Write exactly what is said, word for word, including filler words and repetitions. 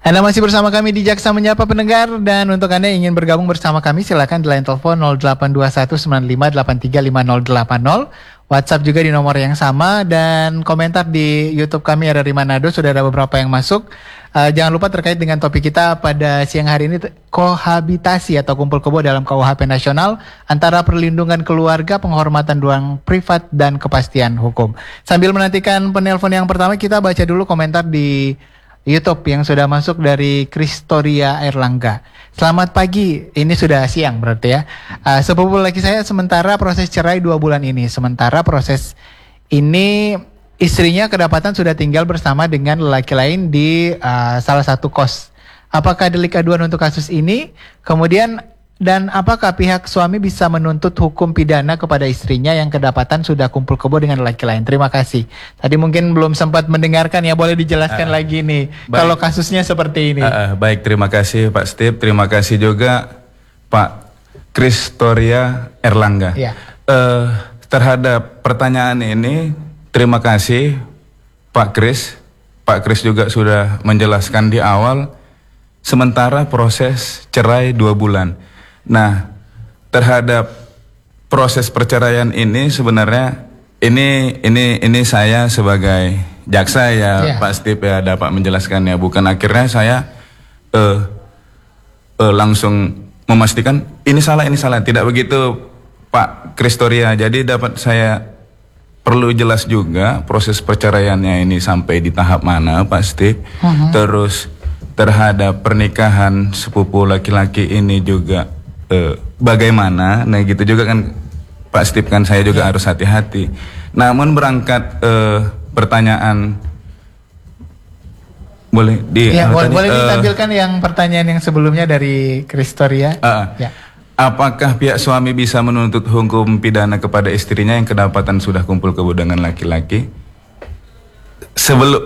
Anda masih bersama kami di Jaksa Menyapa Pendengar, dan untuk Anda yang ingin bergabung bersama kami silakan di line telepon nol delapan dua satu sembilan lima delapan tiga lima nol delapan nol, WhatsApp juga di nomor yang sama, dan komentar di YouTube kami R R I Manado sudah ada beberapa yang masuk. Uh, jangan lupa terkait dengan topik kita pada siang hari ini, kohabitasi atau kumpul kebo dalam K U H P nasional antara perlindungan keluarga, penghormatan ruang privat, dan kepastian hukum. Sambil menantikan penelpon yang pertama, kita baca dulu komentar di YouTube yang sudah masuk dari Kristoria Erlangga. Selamat pagi, ini sudah siang berarti ya. Uh, sepupu laki saya sementara proses cerai dua bulan ini. Sementara proses ini istrinya kedapatan sudah tinggal bersama dengan lelaki lain di uh, salah satu kos. Apakah delik aduan untuk kasus ini? Kemudian, dan apakah pihak suami bisa menuntut hukum pidana kepada istrinya yang kedapatan sudah kumpul kebo dengan lelaki lain? Terima kasih. Tadi mungkin belum sempat mendengarkan ya, boleh dijelaskan uh, lagi nih baik, kalau kasusnya seperti ini. Uh, uh, baik, terima kasih Pak Steve, terima kasih juga Pak Kristoria Erlangga. Ya. Uh, terhadap pertanyaan ini, terima kasih Pak Kris. Pak Kris juga sudah menjelaskan di awal, sementara proses cerai dua bulan. Nah, terhadap proses perceraian ini sebenarnya ini ini ini saya sebagai jaksa ya, yeah. Pak Steve ya dapat menjelaskannya. Bukan akhirnya saya uh, uh, langsung memastikan ini salah ini salah. Tidak begitu Pak Kristoria. Jadi dapat saya perlu jelas juga proses perceraiannya ini sampai di tahap mana Pak Steve. Uh-huh. Terus terhadap pernikahan sepupu laki-laki ini juga Uh, bagaimana, nah gitu juga kan Pak Steve, kan saya juga ya. harus hati-hati. Namun berangkat uh, pertanyaan, boleh di ya, uh, boleh, tadi, boleh uh, ditampilkan yang pertanyaan yang sebelumnya dari Kristoria. Uh, ya. Apakah pihak suami bisa menuntut hukum pidana kepada istrinya yang kedapatan sudah kumpul kebo dengan laki-laki? Sebelum